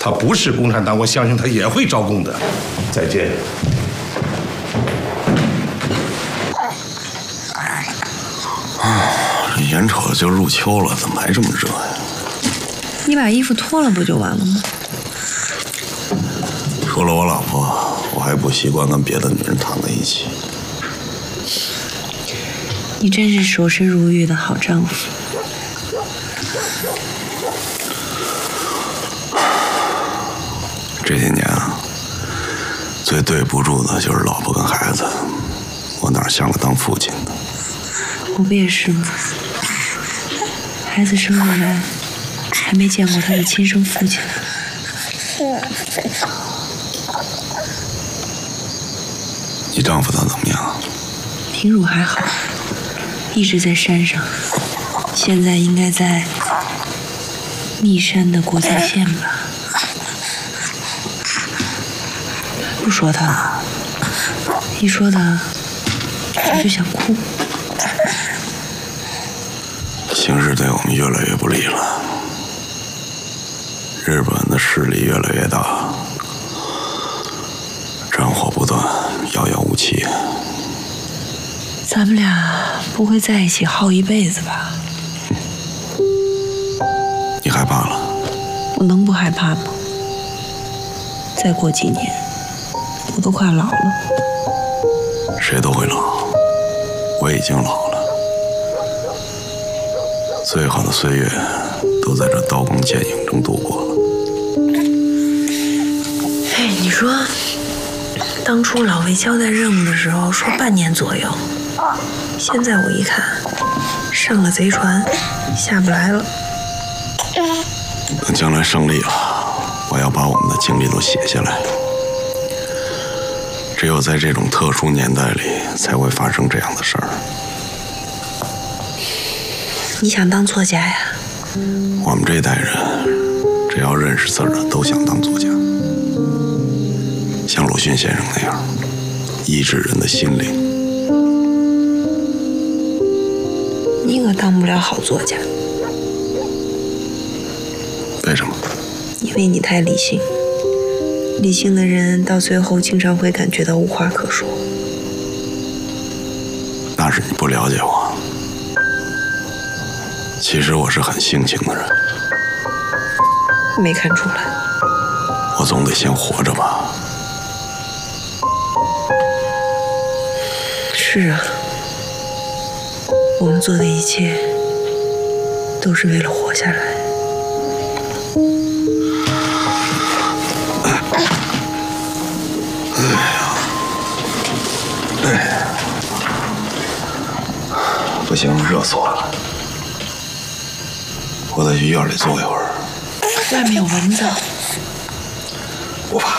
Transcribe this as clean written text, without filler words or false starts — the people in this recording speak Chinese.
他不是共产党，我相信他也会招供的。再见。 这眼瞅着就入秋了，怎么还这么热呀？ 你把衣服脱了不就完了吗？ 除了我老婆，我还不习惯跟别的女人躺在一起。 你真是守身如玉的好丈夫。 这些年啊，最对不住的就是老婆跟孩子，我哪像个当父亲的？ 我不也是吗？孩子生下来还没见过他的亲生父亲。 你丈夫他怎么样？ 平汝还好，一直在山上，现在应该在密山的国境线吧。不说他，一说他我就想哭。 形势对我们越来越不利了，日本的势力越来越大，战火不断，遥遥无期。 咱们俩不会在一起耗一辈子吧？ 你害怕了？ 我能不害怕吗？再过几年，我都快老了。 谁都会老，我已经老了。最好的岁月都在这刀光剑影中度过了。 哎，你说，当初老魏交代任务的时候说半年左右，现在我一看，上了贼船，下不来了。 等将来胜利了，我要把我们的经历都写下来。只有在这种特殊年代里，才会发生这样的事儿。 你想当作家呀？ 我们这一代人，只要认识字儿的，都想当作家，像鲁迅先生那样，医治人的心灵。 你可当不了好作家。 为什么？ 因为你太理性。理性的人到最后经常会感觉到无话可说。 那是你不了解我。其实我是很性情的人。 没看出来。 我总得先活着吧。 是啊，我们做的一切都是为了活下来。 不行，热死我了。我得去院里坐一会儿。 外面有蚊子。 不怕。